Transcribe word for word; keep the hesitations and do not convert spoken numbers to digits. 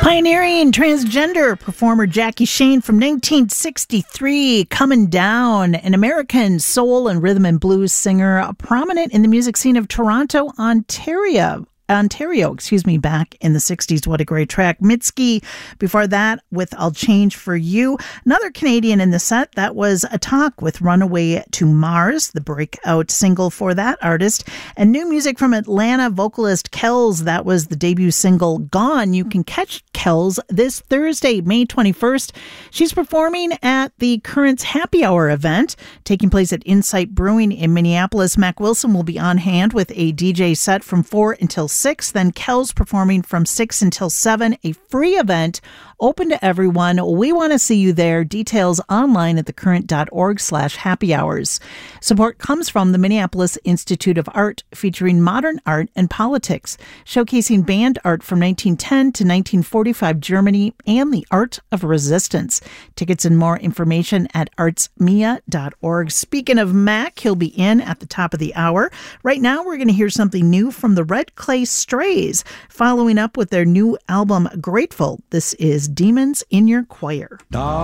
Pioneering transgender performer Jackie Shane from nineteen sixty-three, Coming Down, an American soul and rhythm and blues singer, prominent in the music scene of Toronto, Ontario. Ontario, excuse me, back in the sixties. What a great track. Mitski, before that, with I'll Change for You. Another Canadian in the set, that was A Talk with Runaway to Mars, the breakout single for that artist. And new music from Atlanta vocalist Kells, that was the debut single Gone. You can catch Kells this Thursday, May twenty-first. She's performing at the Currents Happy Hour event, taking place at Insight Brewing in Minneapolis. Mac Wilson will be on hand with a D J set from four until six. Then Kells performing from six until seven, a free event open to everyone. We want to see you there. Details online at thecurrent.org slash happy hours. Support comes from the Minneapolis Institute of Art, featuring modern art and politics, showcasing band art from nineteen ten to nineteen forty-five Germany and the art of resistance. Tickets and more information at arts mia dot org. Speaking of Mac, he'll be in at the top of the hour. Right now, we're going to hear something new from the Red Clay Strays, following up with their new album, Grateful. This is Demons in Your Choir.